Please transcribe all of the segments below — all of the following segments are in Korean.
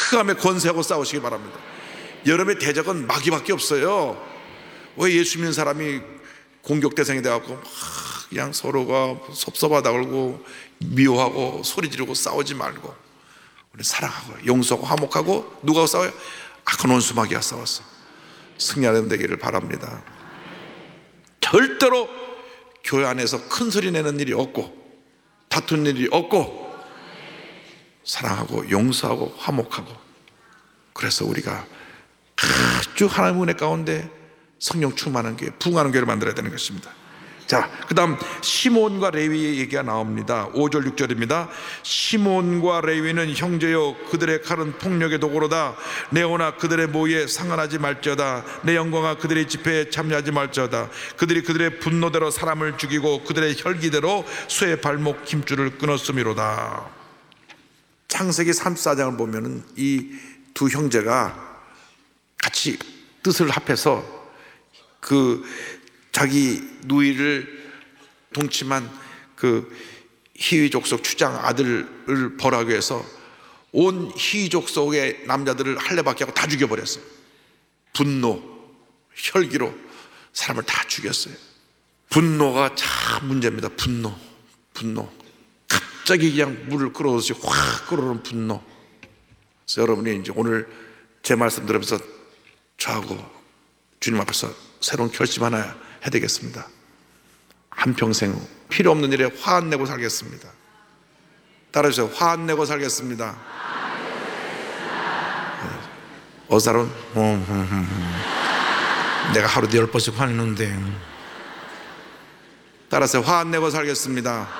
흑암의 권세하고 싸우시기 바랍니다. 여러분의 대적은 마귀밖에 없어요. 왜 예수 믿는 사람이 공격 대상이 돼갖고 막 그냥 서로가 섭섭하다 그러고 미워하고 소리 지르고 싸우지 말고 우리 사랑하고 용서하고 화목하고 누가 싸워요? 악한 원수 마귀가 싸웠어. 승리하는 되기를 바랍니다. 절대로 교회 안에서 큰 소리 내는 일이 없고 다투는 일이 없고 사랑하고 용서하고 화목하고, 그래서 우리가 아주 하나님의 은혜 가운데 성령 충만한 교회, 부흥하는 교회를 만들어야 되는 것입니다. 자, 그 다음 시몬과 레위의 얘기가 나옵니다. 5절 6절입니다 시몬과 레위는 형제요 그들의 칼은 폭력의 도구로다. 내오나 그들의 모의에 상관하지 말지어다. 내 영광아 그들의 집회에 참여하지 말지어다. 그들이 그들의 분노대로 사람을 죽이고 그들의 혈기대로 쇠의 발목 힘줄을 끊었음이로다. 창세기 34장을 보면은 이 두 형제가 같이 뜻을 합해서 그 자기 누이를 동침한 그 히위 족속 추장 아들을 벌하기 위해서 온 히위 족속의 남자들을 할례받게 하고 다 죽여버렸어요. 분노, 혈기로 사람을 다 죽였어요. 분노가 참 문제입니다. 분노. 갑자기 그냥 물을 끓어오듯이 확 끓어오는 분노. 그래서 여러분이 이제 오늘 제 말씀 들으면서 저하고 주님 앞에서 새로운 결심 하나 해야 되겠습니다. 한평생 필요 없는 일에 화 안 내고 살겠습니다. 따라주세요. 화 안 내고 살겠습니다. 어사론 내가 하루에 10번씩 화내는데. 따라서 화 안 내고 살겠습니다.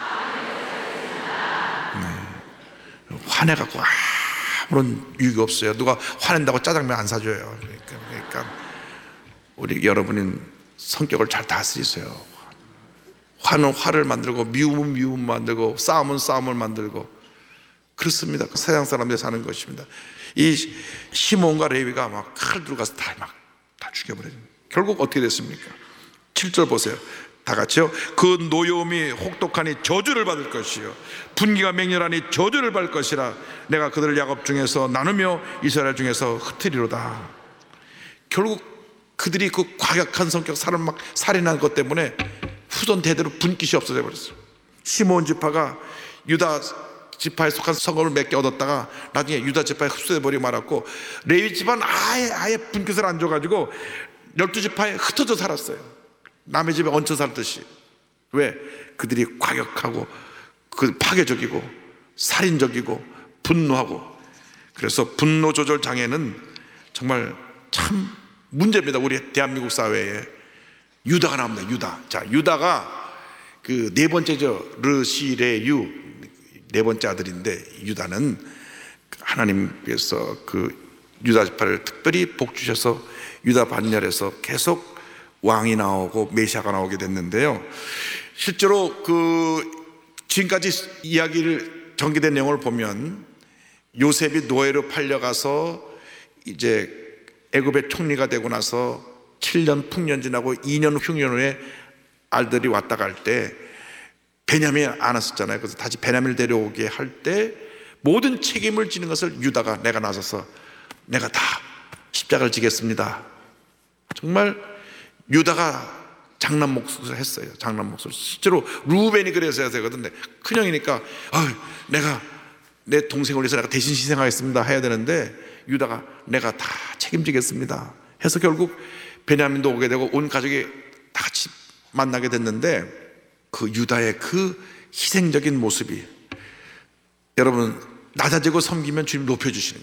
네. 화내갖고 아무런 유익이 없어요. 누가 화낸다고 짜장면 안 사줘요. 그러니까 우리 여러분은 성격을 잘 다스리세요. 화는 화를 만들고 미움은 미움 만들고 싸움은 싸움을 만들고 그렇습니다. 세상 사람들이 사는 것입니다. 이 시몬과 레위가 막 칼 들고 가서 다 죽여버려요. 결국 어떻게 됐습니까? 7절 보세요. 다 같이요. 그 노여움이 혹독하니 저주를 받을 것이요 분기가 맹렬하니 저주를 받을 것이라. 내가 그들을 야곱 중에서 나누며 이스라엘 중에서 흩으리로다. 결국 그들이 그 과격한 성격, 사람 막 살인한 것 때문에 후손 대대로 분깃이 없어져 버렸어요. 시몬 지파가 유다 지파에 속한 성읍을 몇 개 얻었다가 나중에 유다 지파에 흡수돼 버리고 말았고, 레위 지파는 아예 분깃을 안 줘가지고 12지파에 흩어져 살았어요. 남의 집에 얹혀 살듯이. 왜? 그들이 과격하고 그 파괴적이고 살인적이고 분노하고. 그래서 분노 조절 장애는 정말 참 문제입니다. 우리 대한민국 사회에. 유다가 나옵니다. 유다. 자, 유다가 그 네 번째죠. 르시레유 네 번째 아들인데, 유다는 하나님께서 그 유다 지파를 특별히 복 주셔서 유다 반열에서 계속 왕이 나오고 메시아가 나오게 됐는데요. 실제로 그 지금까지 이야기를 전개된 내용을 보면 요셉이 노예로 팔려가서 이제 애굽의 총리가 되고 나서 7년 풍년 지나고 2년 흉년 후에 아들이 왔다 갈 때 베냐민이 안 왔었잖아요. 그래서 다시 베냐민을 데려오게 할 때 모든 책임을 지는 것을 유다가 내가 나서서 내가 다 십자가를 지겠습니다. 정말 유다가 장난 목소리를 했어요. 장난 목소리. 실제로 루벤이 그래서 해야 되거든요. 큰형이니까 내가 내 동생을 위해서 내가 대신 희생하겠습니다 해야 되는데, 유다가 내가 다 책임지겠습니다 해서 결국 베냐민도 오게 되고 온 가족이 다 같이 만나게 됐는데, 그 유다의 그 희생적인 모습이, 여러분 낮아지고 섬기면 주님 높여주시는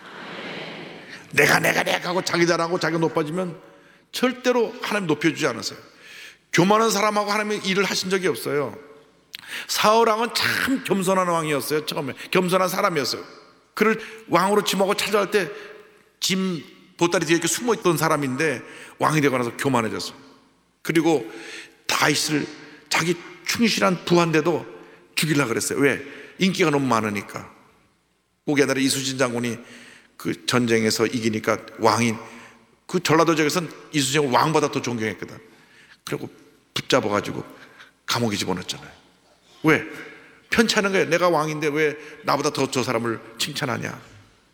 거예요. 내가 하고 자기 자랑하고 자기가 높아지면 절대로 하나님 높여주지 않으세요. 교만한 사람하고 하나님이 일을 하신 적이 없어요. 사울왕은 참 겸손한 왕이었어요. 처음에 겸손한 사람이었어요. 그를 왕으로 지목하고 찾아갈 때 짐 보따리 뒤에 이렇게 숨어있던 사람인데 왕이 되고 나서 교만해졌어요. 그리고 다윗을 자기 충실한 부하인데도 죽이려고 그랬어요. 왜? 인기가 너무 많으니까. 꼭 옛날에 이순신 장군이 그 전쟁에서 이기니까 왕이, 그 전라도 지역에서는 이순신을 왕보다 더 존경했거든. 그리고 붙잡아가지고 감옥에 집어넣었잖아요. 왜? 편찮은 거예요. 내가 왕인데 왜 나보다 더 저 사람을 칭찬하냐.